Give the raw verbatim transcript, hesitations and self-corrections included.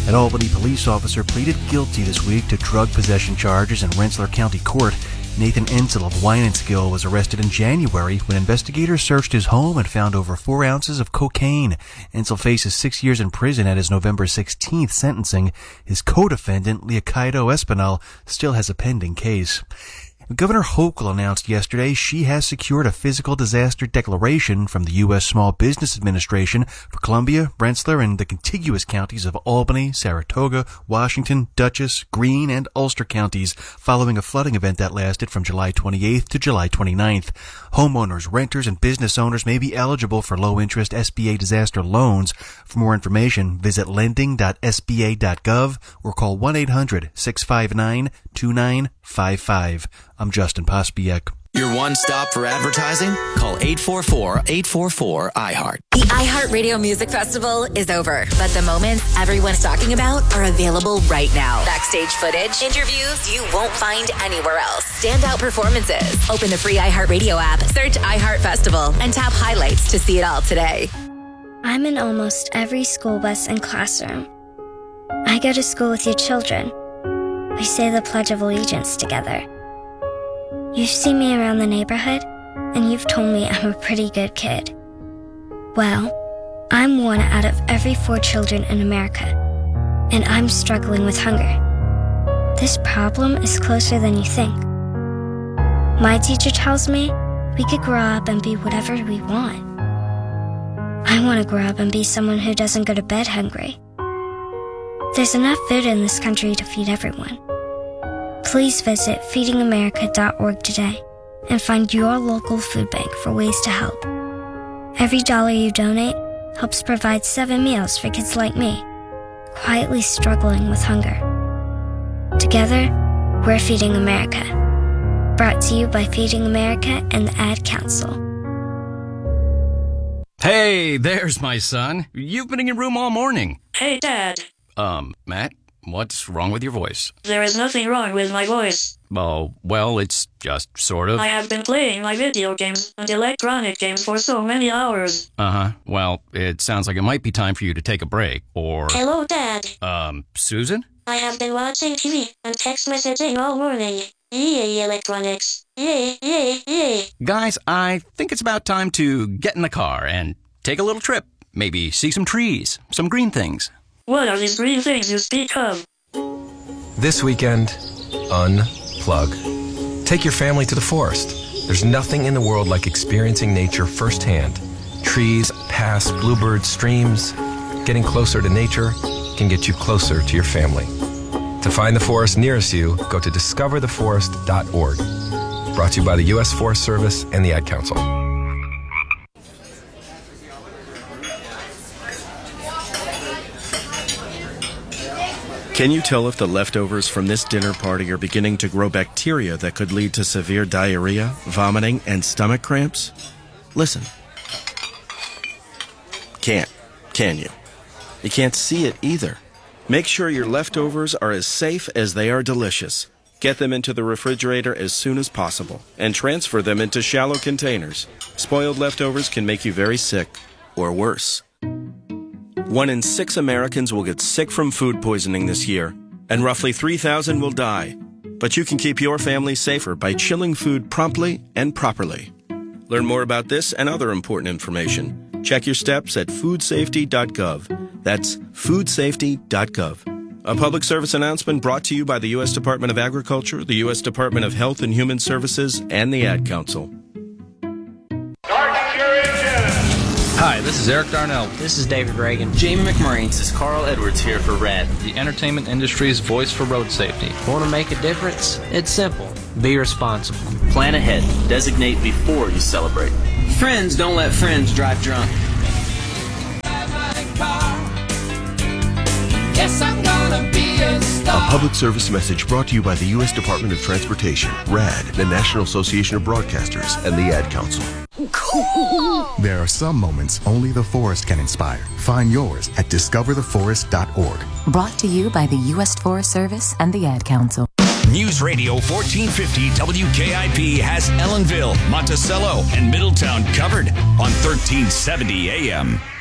An Albany police officer pleaded guilty this week to drug possession charges in Rensselaer County Court. Nathan Ensel of Wynantskill was arrested in January when investigators searched his home and found over four ounces of cocaine. Ensel faces six years in prison at his November sixteenth sentencing. His co-defendant, Leocadio Espinal, still has a pending case. Governor Hochul announced yesterday she has secured a physical disaster declaration from the U S Small Business Administration for Columbia, Rensselaer, and the contiguous counties of Albany, Saratoga, Washington, Dutchess, Greene, and Ulster counties following a flooding event that lasted from July twenty-eighth to July twenty-ninth. Homeowners, renters, and business owners may be eligible for low-interest S B A disaster loans. For more information, visit lending dot s b a dot gov or call one eight hundred, six five nine, two nine five five. I'm Justin Pospiek. Your one-stop for advertising? Call eight four four, eight four four, I heart. The iHeartRadio Music Festival is over, but the moments everyone's talking about are available right now. Backstage footage, interviews you won't find anywhere else. Standout performances. Open the free iHeartRadio app, search iHeart Festival, and tap highlights to see it all today. I'm in almost every school bus and classroom. I go to school with your children. We say the Pledge of Allegiance together. You've seen me around the neighborhood, and you've told me I'm a pretty good kid. Well, I'm one out of every four children in America, and I'm struggling with hunger. This problem is closer than you think. My teacher tells me we could grow up and be whatever we want. I want to grow up and be someone who doesn't go to bed hungry. There's enough food in this country to feed everyone. Please visit feeding america dot org today and find your local food bank for ways to help. Every dollar you donate helps provide seven meals for kids like me, quietly struggling with hunger. Together, we're Feeding America. Brought to you by Feeding America and the Ad Council. Hey, there's my son. You've been in your room all morning. Hey, Dad. Um, Matt, what's wrong with your voice? There is nothing wrong with my voice. Oh, well, it's just sort of. I have been playing my video games and electronic games for so many hours. Uh-huh. Well, it sounds like it might be time for you to take a break, or... Hello, Dad. Um, Susan? I have been watching T V and text messaging all morning. Yay, electronics. Yay, yay, yay. Guys, I think it's about time to get in the car and take a little trip. Maybe see some trees, some green things. What are these green things you speak of? This weekend, unplug. Take your family to the forest. There's nothing in the world like experiencing nature firsthand. Trees, paths, bluebirds, streams. Getting closer to nature can get you closer to your family. To find the forest nearest you, go to discover the forest dot org. Brought to you by the U S Forest Service and the Ad Council. Can you tell if the leftovers from this dinner party are beginning to grow bacteria that could lead to severe diarrhea, vomiting, and stomach cramps? Listen. Can't, can you? You can't see it either. Make sure your leftovers are as safe as they are delicious. Get them into the refrigerator as soon as possible and transfer them into shallow containers. Spoiled leftovers can make you very sick, or worse. One in six Americans will get sick from food poisoning this year, and roughly three thousand will die. But you can keep your family safer by chilling food promptly and properly. Learn more about this and other important information. Check your steps at food safety dot gov. That's food safety dot gov. A public service announcement brought to you by the U S Department of Agriculture, the U S Department of Health and Human Services, and the Ad Council. Hi, this is Eric Darnell. This is David Reagan. Jamie McMurray. This is Carl Edwards here for RAD, the entertainment industry's voice for road safety. Want to make a difference? It's simple. Be responsible. Plan ahead. Designate before you celebrate. Friends don't let friends drive drunk. Yes, I'm gonna be a star. A public service message brought to you by the U S Department of Transportation, RAD, the National Association of Broadcasters, and the Ad Council. Cool. There are some moments only the forest can inspire. Find yours at discover the forest dot org. Brought to you by the U S Forest Service and the Ad Council. News Radio fourteen fifty W K I P has Ellenville, Monticello, and Middletown covered on thirteen seventy A M.